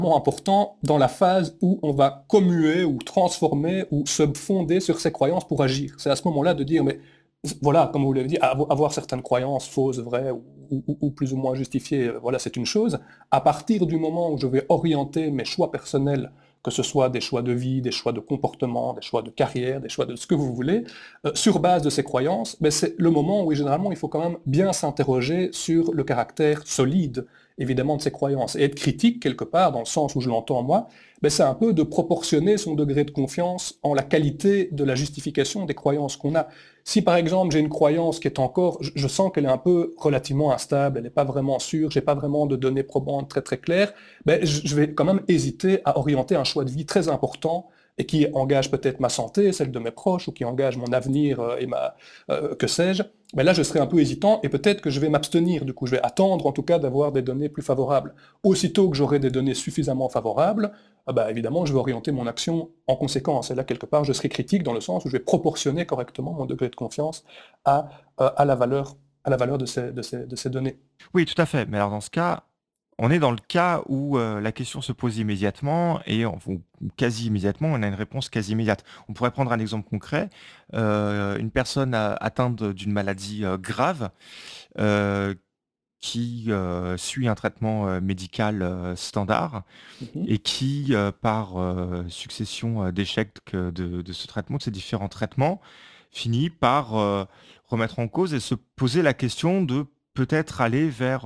important dans la phase où on va commuer ou transformer ou se fonder sur ses croyances pour agir. C'est à ce moment-là de dire, mais voilà, comme vous l'avez dit, avoir certaines croyances fausses, vraies ou plus ou moins justifiées, voilà, c'est une chose. À partir du moment où je vais orienter mes choix personnels, que ce soit des choix de vie, des choix de comportement, des choix de carrière, des choix de ce que vous voulez, sur base de ces croyances, ben c'est le moment où généralement il faut quand même bien s'interroger sur le caractère solide, évidemment, de ces croyances. Et être critique, quelque part, dans le sens où je l'entends moi, ben c'est un peu de proportionner son degré de confiance en la qualité de la justification des croyances qu'on a. Si par exemple j'ai une croyance qui est encore, je sens qu'elle est un peu relativement instable, elle n'est pas vraiment sûre, j'ai pas vraiment de données probantes très très claires, ben je vais quand même hésiter à orienter un choix de vie très important et qui engage peut-être ma santé, celle de mes proches, ou qui engage mon avenir et que sais-je. Ben là je serai un peu hésitant et peut-être que je vais m'abstenir. Du coup, je vais attendre en tout cas d'avoir des données plus favorables. Aussitôt que j'aurai des données suffisamment favorables, bah, évidemment, je vais orienter mon action en conséquence. Et là, quelque part, je serai critique dans le sens où je vais proportionner correctement mon degré de confiance à, à la valeur de ces données. Oui, tout à fait. Mais alors dans ce cas, on est dans le cas où la question se pose immédiatement ou quasi immédiatement, on a une réponse quasi immédiate. On pourrait prendre un exemple concret. Une personne atteinte d'une maladie grave euh, qui suit un traitement médical standard Mhm. et qui, par succession d'échecs de ce traitement, de ces différents traitements, finit par remettre en cause et se poser la question de peut-être aller vers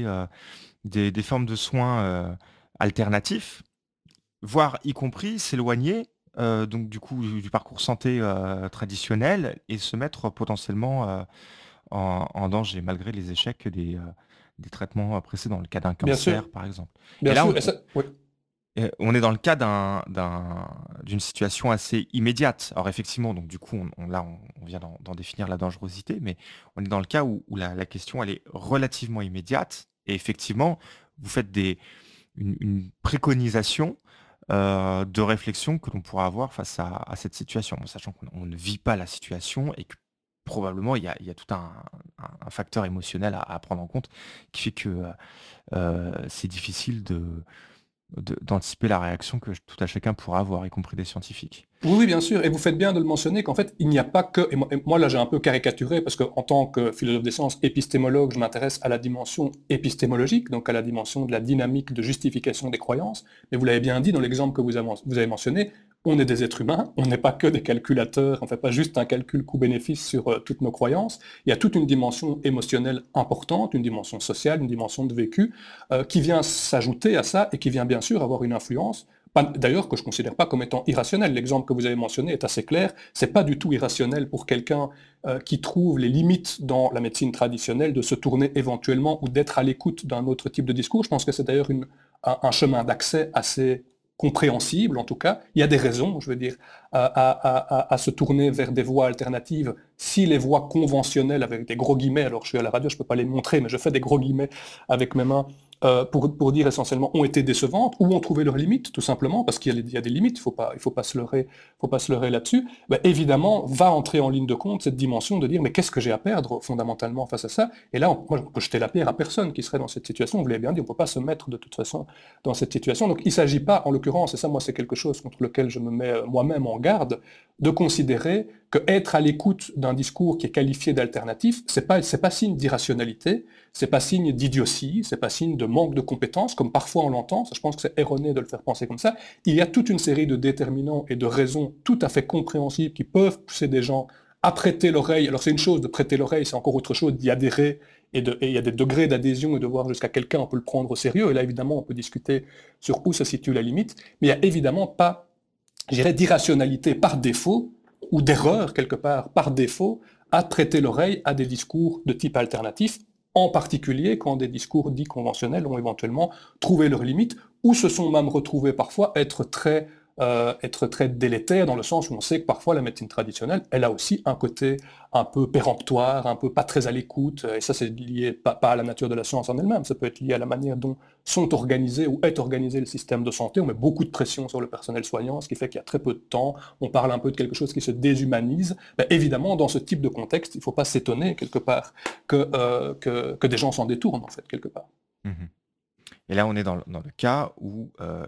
des formes de soins alternatifs, voire y compris s'éloigner donc du coup du parcours santé traditionnel et se mettre potentiellement en danger malgré les échecs des traitements précédents, le cas d'un Bien sûr, cancer par exemple. Et bien là, sûr. Et ça, oui. on est dans le cas d'une situation assez immédiate. Alors effectivement, donc du coup, là, on vient d'en définir la dangerosité, mais on est dans le cas où la question, elle est relativement immédiate. Et effectivement, vous faites une préconisation de réflexion que l'on pourra avoir face à cette situation, en sachant qu'on ne vit pas la situation et que probablement il y a tout un facteur émotionnel à prendre en compte qui fait que c'est difficile d'anticiper la réaction que tout à chacun pourra avoir, y compris des scientifiques. Oui, oui, bien sûr. Et vous faites bien de le mentionner qu'en fait, il n'y a pas que. Et moi, là, j'ai un peu caricaturé parce qu'en tant que philosophe des sciences, épistémologue, je m'intéresse à la dimension épistémologique, donc à la dimension de la dynamique de justification des croyances. Mais vous l'avez bien dit dans l'exemple que vous avez mentionné, on est des êtres humains, on n'est pas que des calculateurs, on ne fait pas juste un calcul coût-bénéfice sur toutes nos croyances. Il y a toute une dimension émotionnelle importante, une dimension sociale, une dimension de vécu, qui vient s'ajouter à ça et qui vient bien sûr avoir une influence d'ailleurs que je ne considère pas comme étant irrationnel. L'exemple que vous avez mentionné est assez clair. C'est pas du tout irrationnel pour quelqu'un qui trouve les limites dans la médecine traditionnelle de se tourner éventuellement ou d'être à l'écoute d'un autre type de discours. Je pense que c'est d'ailleurs un chemin d'accès assez compréhensible, en tout cas. Il y a des raisons, je veux dire, à se tourner vers des voies alternatives si les voies conventionnelles, avec des gros guillemets, alors je suis à la radio, je ne peux pas les montrer, mais je fais des gros guillemets avec mes mains, pour dire essentiellement, ont été décevantes ou ont trouvé leurs limites, tout simplement, parce qu'il y a des limites, il faut pas se leurrer, faut pas se leurrer là-dessus, ben, évidemment, va entrer en ligne de compte cette dimension de dire, mais qu'est-ce que j'ai à perdre fondamentalement face à ça? Et là, moi, je peux jeter la pierre à personne qui serait dans cette situation, vous l'avez bien dit, on ne peut pas se mettre de toute façon dans cette situation. Donc il ne s'agit pas, en l'occurrence, et ça, moi, c'est quelque chose contre lequel je me mets moi-même en garde, de considérer que être à l'écoute d'un discours qui est qualifié d'alternatif, c'est pas signe d'irrationalité, c'est pas signe d'idiotie, c'est pas signe de manque de compétences, comme parfois on l'entend, ça, je pense que c'est erroné de le faire penser comme ça. Il y a toute une série de déterminants et de raisons tout à fait compréhensibles qui peuvent pousser des gens à prêter l'oreille. Alors c'est une chose de prêter l'oreille, c'est encore autre chose d'y adhérer, et il y a des degrés d'adhésion et de voir jusqu'à quelqu'un on peut le prendre au sérieux, et là évidemment on peut discuter sur où se situe la limite, mais il n'y a évidemment pas, je dirais, d'irrationalité par défaut, ou d'erreur quelque part par défaut, à prêter l'oreille à des discours de type alternatif, en particulier quand des discours dits conventionnels ont éventuellement trouvé leurs limites, ou se sont même retrouvés parfois être très délétères, dans le sens où on sait que parfois la médecine traditionnelle, elle a aussi un côté un peu péremptoire, un peu pas très à l'écoute, et ça c'est lié pas à la nature de la science en elle-même, ça peut être lié à la manière dont sont organisés ou est organisé le système de santé. On met beaucoup de pression sur le personnel soignant, ce qui fait qu'il y a très peu de temps. On parle un peu de quelque chose qui se déshumanise. Ben, évidemment, dans ce type de contexte, il ne faut pas s'étonner quelque part que des gens s'en détournent, en fait, quelque part. Mhm. Et là, on est dans le cas où